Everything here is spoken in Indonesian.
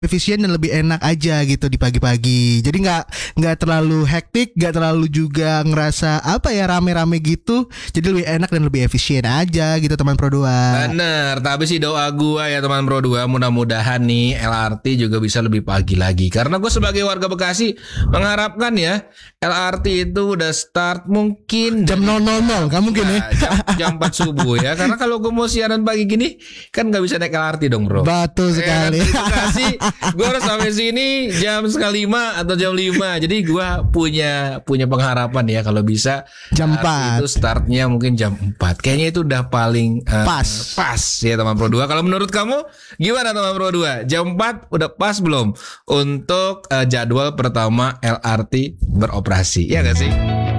efisien dan lebih enak aja gitu di pagi-pagi. Jadi nggak terlalu hektik, nggak terlalu juga ngerasa apa ya rame-rame gitu. Jadi lebih enak dan lebih efisien aja gitu teman Pro 2. Bener, tapi sih doa gua ya teman Pro 2, mudah-mudahan nih LRT juga bisa lebih pagi lagi. Karena gue sebagai warga Bekasi mengharapkan ya LRT itu udah start mungkin Jam 000 nggak mungkin ya. jam 4 subuh ya. Karena kalau gue mau siaran pagi gini kan nggak bisa naik LRT dong bro. Betul sekali. Bekasi, gue harus sampai sini jam 4:30 atau jam 5. Jadi gue punya pengharapan ya kalau bisa Jam LRT 4. itu startnya mungkin jam 4. Kayaknya itu udah paling pas ya teman Pro 2. Kalau menurut kamu gimana teman Pro 2? Jam 4 udah pas belum untuk jadwal pertama LRT beroperasi? Ya gak sih?